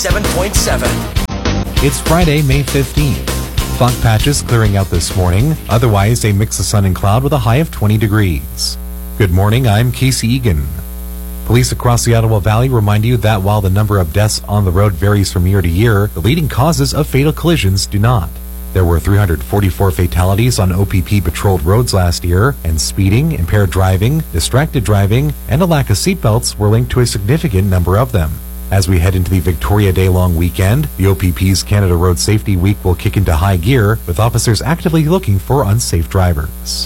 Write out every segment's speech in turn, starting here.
7.7. It's Friday, May 15th. Fog patches clearing out this morning. Otherwise, a mix of sun and cloud with a high of 20 degrees. Good morning, I'm Casey Egan. Police across the Ottawa Valley remind you that while the number of deaths on the road varies from year to year, the leading causes of fatal collisions do not. There were 344 fatalities on OPP patrolled roads last year, and speeding, impaired driving, distracted driving, and a lack of seatbelts were linked to a significant number of them. As we head into the Victoria Day long weekend, the OPP's Canada Road Safety Week will kick into high gear, with officers actively looking for unsafe drivers.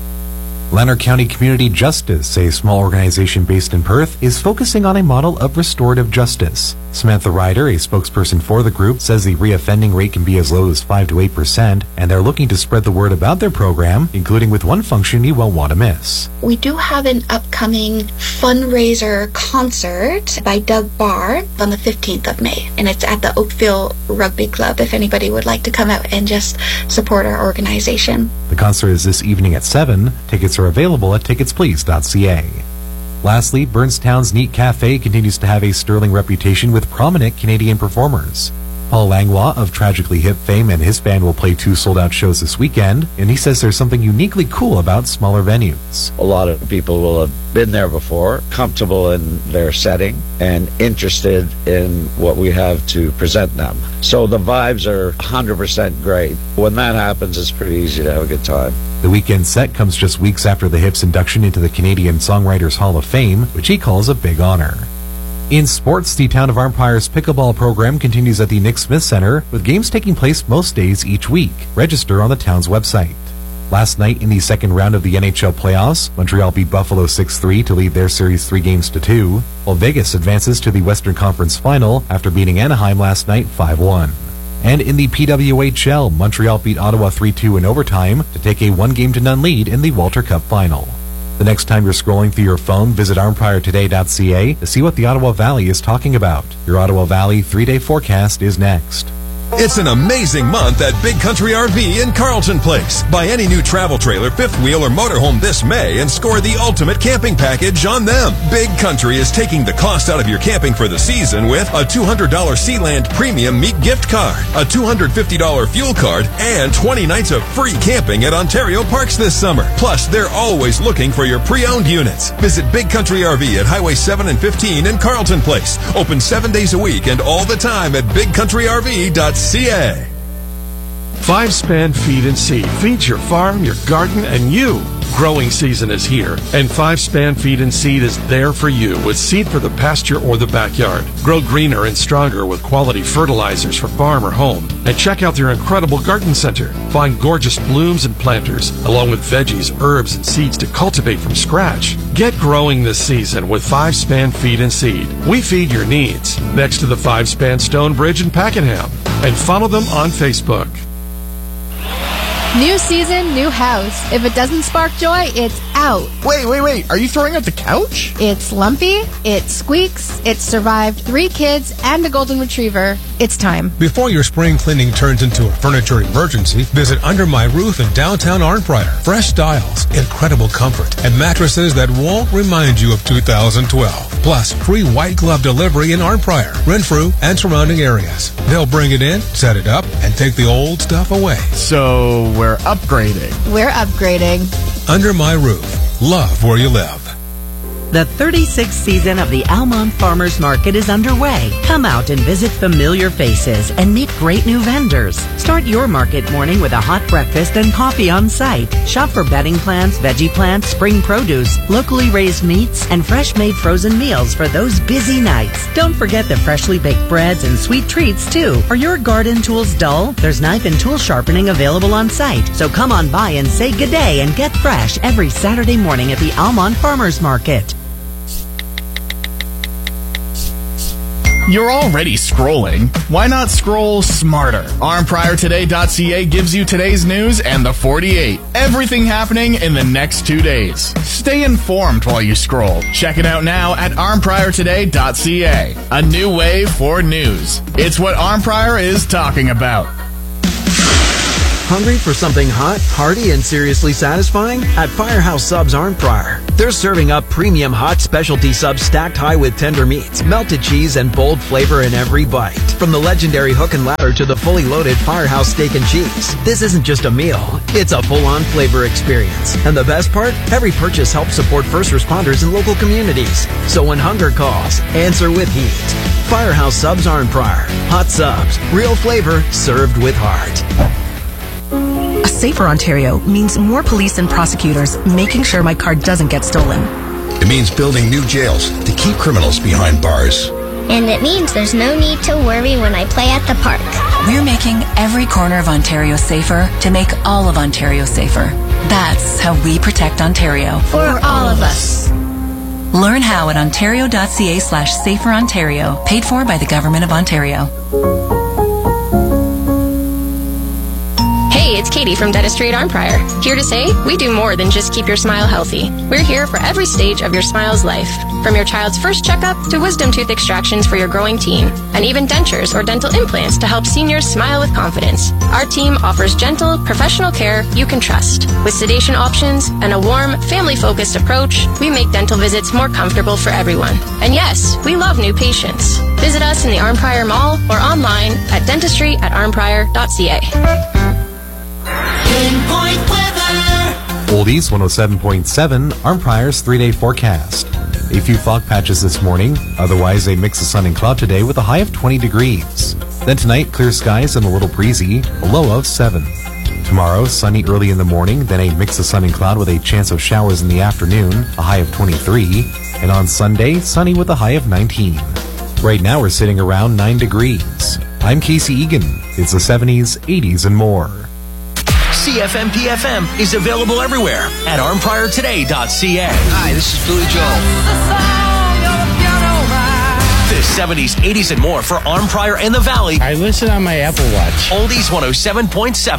Lanark County Community Justice, a small organization based in Perth, is focusing on a model of restorative justice. Samantha Ryder, a spokesperson for the group, says the reoffending rate can be as low as 5 to 8%, and they're looking to spread the word about their program, including with one function you won't want to miss. We do have an upcoming fundraiser concert by Doug Barr on the 15th of May, and it's at the Oakville Rugby Club if anybody would like to come out and just support our organization. The concert is this evening at 7. Tickets are available at ticketsplease.ca. Lastly, Burnstown's Neat Cafe continues to have a sterling reputation with prominent Canadian performers. Paul Langlois of Tragically Hip fame and his band will play 2 sold-out shows this weekend, and he says there's something uniquely cool about smaller venues. A lot of people will have been there before, comfortable in their setting, and interested in what we have to present them. So the vibes are 100% great. When that happens, it's pretty easy to have a good time. The weekend set comes just weeks after the Hip's induction into the Canadian Songwriters Hall of Fame, which he calls a big honor. In sports, the Town of Armpire's pickleball program continues at the Nick Smith Center, with games taking place most days each week. Register on the town's website. Last night in the second round of the NHL playoffs, Montreal beat Buffalo 6-3 to lead their series 3 games to 2, while Vegas advances to the Western Conference Final after beating Anaheim last night 5-1. And in the PWHL, Montreal beat Ottawa 3-2 in overtime to take a 1-game-to-none lead in the Walter Cup Final. The next time you're scrolling through your phone, visit armpiretoday.ca to see what the Ottawa Valley is talking about. Your Ottawa Valley 3-day forecast is next. It's an amazing month at Big Country RV in Carleton Place. Buy any new travel trailer, fifth wheel, or motorhome this May and score the ultimate camping package on them. Big Country is taking the cost out of your camping for the season with a $200 Sealand Premium Meat gift card, a $250 fuel card, and 20 nights of free camping at Ontario Parks this summer. Plus, they're always looking for your pre-owned units. Visit Big Country RV at Highway 7 and 15 in Carleton Place. Open 7 days a week and all the time at bigcountryrv.ca. 5-Span Feed and Seed feeds your farm, your garden, and you. Growing season is here, and 5-Span Feed and Seed is there for you with seed for the pasture or the backyard. Grow greener and stronger with quality fertilizers for farm or home. And check out their incredible garden center. Find gorgeous blooms and planters, along with veggies, herbs, and seeds to cultivate from scratch. Get growing this season with 5-Span Feed and Seed. We feed your needs. Next to the 5-Span Stone Bridge in Pakenham. And follow them on Facebook. New season, new house. If it doesn't spark joy, it's out. Wait. Are you throwing out the couch? It's lumpy, it squeaks, it's survived 3 kids and a golden retriever. It's time. Before your spring cleaning turns into a furniture emergency, visit Under My Roof in downtown Arnprior. Fresh styles, incredible comfort, and mattresses that won't remind you of 2012. Plus, free white glove delivery in Arnprior, Renfrew, and surrounding areas. They'll bring it in, set it up, and take the old stuff away. So we're upgrading. We're upgrading. Under My Roof. Love where you live. The 36th season of the Almont Farmers Market is underway. Come out and visit familiar faces and meet great new vendors. Start your market morning with a hot breakfast and coffee on site. Shop for bedding plants, veggie plants, spring produce, locally raised meats, and fresh-made frozen meals for those busy nights. Don't forget the freshly baked breads and sweet treats, too. Are your garden tools dull? There's knife and tool sharpening available on site. So come on by and say good day and get fresh every Saturday morning at the Almont Farmers Market. You're already scrolling. Why not scroll smarter? ArmPriorToday.ca gives you today's news and the 48. Everything happening in the next 2 days. Stay informed while you scroll. Check it out now at ArmPriorToday.ca. A new way for news. It's what Armprior is talking about. Hungry for something hot, hearty, and seriously satisfying? At Firehouse Subs Arm Fryer. They're serving up premium hot specialty subs stacked high with tender meats, melted cheese, and bold flavor in every bite. From the legendary hook and ladder to the fully loaded Firehouse steak and cheese, this isn't just a meal, it's a full-on flavor experience. And the best part? Every purchase helps support first responders in local communities. So when hunger calls, answer with heat. Firehouse Subs Arm Fryer. Hot subs, real flavor, served with heart. A safer Ontario means more police and prosecutors making sure my car doesn't get stolen. It means building new jails to keep criminals behind bars. And it means there's no need to worry when I play at the park. We're making every corner of Ontario safer to make all of Ontario safer. That's how we protect Ontario. For all of us. Learn how at ontario.ca/saferontario, paid for by the Government of Ontario. Hey, it's Katie from Dentistry at Arm Fryer. Here to say, we do more than just keep your smile healthy. We're here for every stage of your smile's life. From your child's first checkup to wisdom tooth extractions for your growing teen, and even dentures or dental implants to help seniors smile with confidence. Our team offers gentle, professional care you can trust. With sedation options and a warm, family-focused approach, we make dental visits more comfortable for everyone. And yes, we love new patients. Visit us in the Arm Fryer Mall or online at dentistry@armpryor.ca. Pinpoint weather. Oldies 107.7, Arm Fryer's 3-day forecast. A few fog patches this morning, otherwise a mix of sun and cloud today with a high of 20 degrees. Then tonight, clear skies and a little breezy, a low of 7. Tomorrow, sunny early in the morning, then a mix of sun and cloud with a chance of showers in the afternoon, a high of 23. And on Sunday, sunny with a high of 19. Right now, we're sitting around 9 degrees. I'm Casey Egan. It's the 70s, 80s, and more. CFMPFM is available everywhere at armpriortoday.ca. Hi, this is Billy Joel. The 70s, 80s, and more for Arm Prior and the Valley. I listen on my Apple Watch. Oldies 107.7.